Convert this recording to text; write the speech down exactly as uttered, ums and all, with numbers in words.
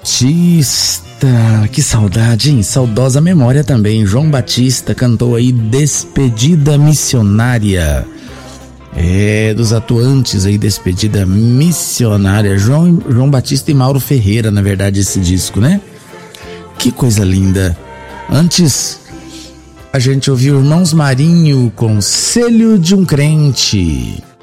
Batista, que saudade, hein? Saudosa memória também. João Batista cantou aí Despedida Missionária. É, dos atuantes aí, Despedida Missionária. João, João Batista e Mauro Ferreira, na verdade, esse disco, né? Que coisa linda. Antes, a gente ouviu Irmãos Marinho, Conselho de um Crente.